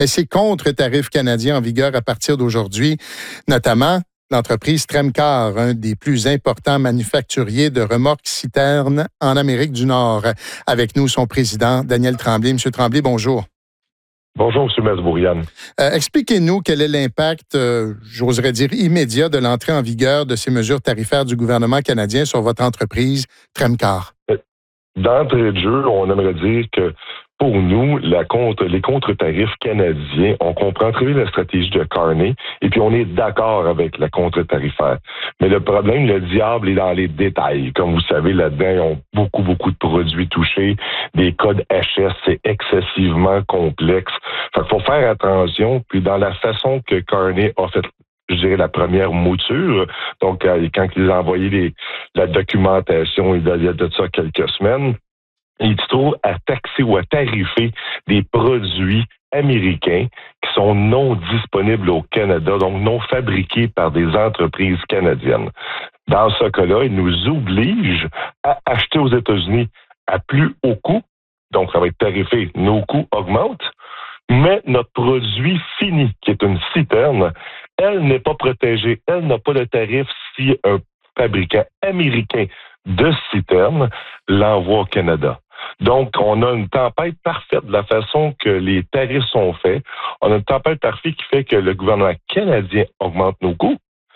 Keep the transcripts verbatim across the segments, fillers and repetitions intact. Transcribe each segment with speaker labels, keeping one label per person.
Speaker 1: Mais ces contre-tarifs canadiens en vigueur à partir d'aujourd'hui, notamment l'entreprise Tremcar, un des plus importants manufacturiers de remorques citernes en Amérique du Nord. Avec nous, son président, Daniel Tremblay. Monsieur Tremblay, bonjour.
Speaker 2: Bonjour, M. Masbourian.
Speaker 1: Euh, expliquez-nous quel est l'impact, euh, j'oserais dire immédiat, de l'entrée en vigueur de ces mesures tarifaires du gouvernement canadien sur votre entreprise Tremcar.
Speaker 2: D'entrée de jeu, on aimerait dire que pour nous, la contre, les contre-tarifs canadiens, on comprend très bien la stratégie de Carney et puis on est d'accord avec la contre-tarifaire. Mais le problème, le diable est dans les détails. Comme vous savez, là-dedans, ils ont beaucoup, beaucoup de produits touchés. Des codes H S, c'est excessivement complexe. Fait qu'il faut faire attention. Puis dans la façon que Carney a fait, je dirais, la première mouture, donc quand ils ont envoyé les, la documentation il y a de ça quelques semaines, ils se trouvent à taxer ou à tarifer des produits américains qui sont non disponibles au Canada, donc non fabriqués par des entreprises canadiennes. Dans ce cas-là, ils nous obligent à acheter aux États-Unis à plus haut coût, donc ça va être tarifé, nos coûts augmentent, mais notre produit fini, qui est une citerne, elle n'est pas protégée, elle n'a pas de tarif si un fabricant américain de citerne l'envoie au Canada. Donc, on a une tempête parfaite de la façon que les tarifs sont faits. On a une tempête parfaite qui fait que le gouvernement canadien augmente nos coûts,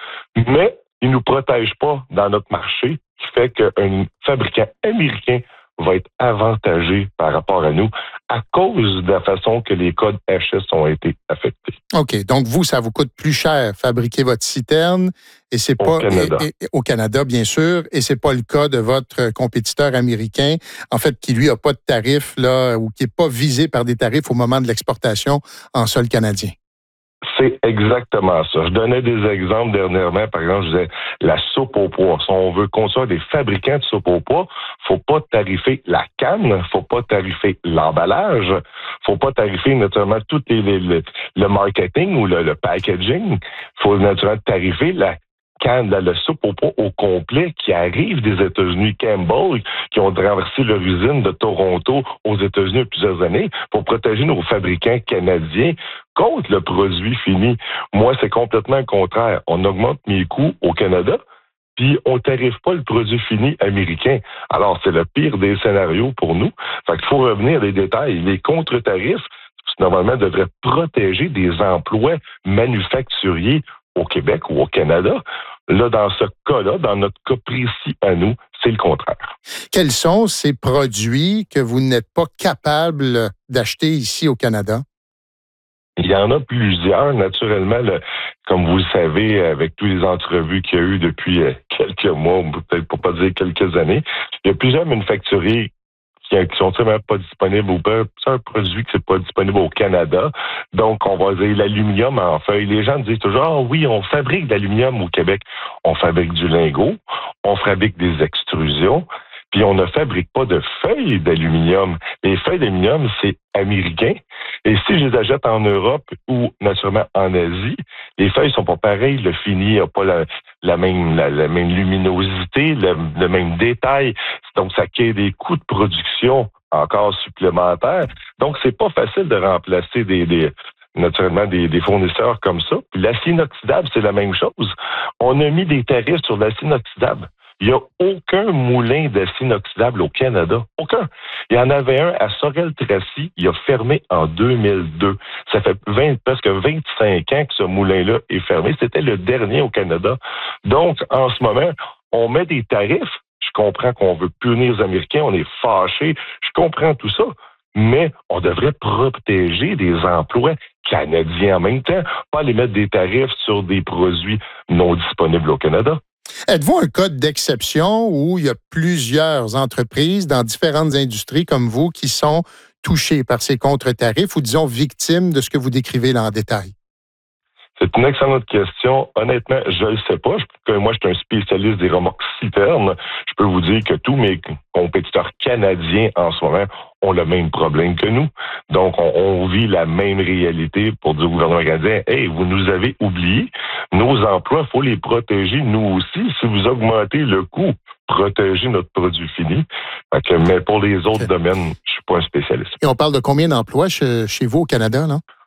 Speaker 2: mais il ne nous protège pas dans notre marché, qui fait qu'un fabricant américain va être avantagé par rapport à nous à cause de la façon que les codes H S ont été affectés.
Speaker 1: OK. Donc, vous, ça vous coûte plus cher fabriquer votre citerne et c'est pas
Speaker 2: au Canada.
Speaker 1: Et, et, au Canada, bien sûr, et c'est pas le cas de votre compétiteur américain, en fait, qui lui a pas de tarif là ou qui est pas visé par des tarifs au moment de l'exportation en sol canadien.
Speaker 2: C'est exactement ça. Je donnais des exemples dernièrement. Par exemple, je disais la soupe au pois. Si on veut construire des fabricants de soupe au pois, faut pas tarifer la canne, faut pas tarifer l'emballage, faut pas tarifer naturellement tout les, les, le, le marketing ou le, le packaging. Faut naturellement tarifer la canne, la, la soupe au pois au complet qui arrive des États-Unis, Campbell, qui ont traversé leur usine de Toronto aux États-Unis depuis plusieurs années pour protéger nos fabricants canadiens contre le produit fini. Moi, c'est complètement le contraire. On augmente mes coûts au Canada, puis on ne tarife pas le produit fini américain. Alors, c'est le pire des scénarios pour nous. Fait qu'il faut revenir des détails. Les contre-tarifs, normalement, devraient protéger des emplois manufacturiers au Québec ou au Canada. Là, dans ce cas-là, dans notre cas précis à nous, c'est le contraire.
Speaker 1: Quels sont ces produits que vous n'êtes pas capable d'acheter ici au Canada?
Speaker 2: Il y en a plusieurs, naturellement, le, comme vous le savez, avec toutes les entrevues qu'il y a eu depuis quelques mois, peut-être pour pas dire quelques années, il y a plusieurs manufacturiers qui ne sont même pas disponibles ou pas. C'est un produit qui n'est pas disponible au Canada. Donc, on va dire l'aluminium en feuille. Les gens disent toujours, ah oui, on fabrique de l'aluminium au Québec. On fabrique du lingot, on fabrique des extrusions, puis on ne fabrique pas de feuilles d'aluminium. Les feuilles d'aluminium, c'est américain. Et si je les achète en Europe ou naturellement en Asie, les feuilles sont pas pareilles. Le fini n'a pas la, la, même, la, la même luminosité, le, le même détail. Donc, ça crée des coûts de production encore supplémentaires. Donc, c'est pas facile de remplacer des, des naturellement des, des fournisseurs comme ça. Puis l'acier inoxydable, c'est la même chose. On a mis des tarifs sur l'acier inoxydable. Il n'y a aucun moulin d'acier inoxydable au Canada. Aucun. Il y en avait un à Sorel-Tracy. Il a fermé en deux mille deux. Ça fait vingt, presque vingt-cinq ans que ce moulin-là est fermé. C'était le dernier au Canada. Donc, en ce moment, on met des tarifs. Je comprends qu'on veut punir les Américains. On est fâchés. Je comprends tout ça. Mais on devrait protéger des emplois canadiens en même temps, pas les mettre des tarifs sur des produits non disponibles au Canada.
Speaker 1: Êtes-vous un cas d'exception où il y a plusieurs entreprises dans différentes industries comme vous qui sont touchées par ces contre-tarifs ou, disons, victimes de ce que vous décrivez là en détail?
Speaker 2: C'est une excellente question. Honnêtement, je ne le sais pas. Je, moi, je suis un spécialiste des remorques citernes. Je peux vous dire que tous mes compétiteurs canadiens en ce moment ont le même problème que nous. Donc, on, on vit la même réalité pour dire au gouvernement canadien, « Hey, vous nous avez oubliés. Nos emplois, il faut les protéger, nous aussi. Si vous augmentez le coût, protéger notre produit fini. » Mais pour les autres domaines, je ne suis pas un spécialiste.
Speaker 1: Et on parle de combien d'emplois chez, chez vous au Canada, là?